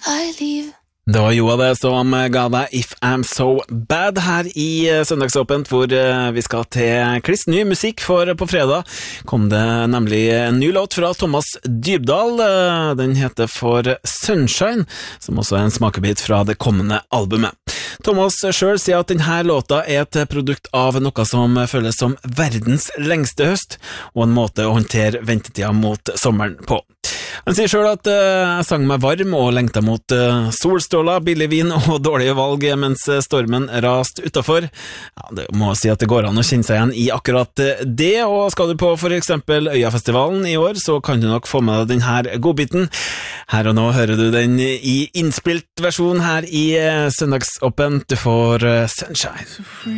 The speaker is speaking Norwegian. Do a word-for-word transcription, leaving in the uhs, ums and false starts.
I leave. Det var Joa det som ga deg If I'm So Bad her i Søndagsåpent, hvor vi skal til kliss ny musikk, for på fredag kom det nemlig en ny låt fra Thomas Dybdahl. Den heter For Sunshine, som også er en smakebit fra det kommende albumet. Thomas selv sier at denne låta er et produkt av noe som føles som verdens lengste høst, og en måte å håndtere ventetida mot sommeren på. Han sier selv at uh, jeg sang meg varm og lengta mot uh, solstråler, billig vin og dårlige valg mens stormen rast utenfor. Ja, det må si at det går an å kjenne seg igjen i akkurat det, og skal du på for eksempel Øyafestivalen i år, så kan du nok få med deg denne godbiten. Her og nå hører du den i innspilt versjon her i uh, Søndagsåpent. Du får uh, Sunshine.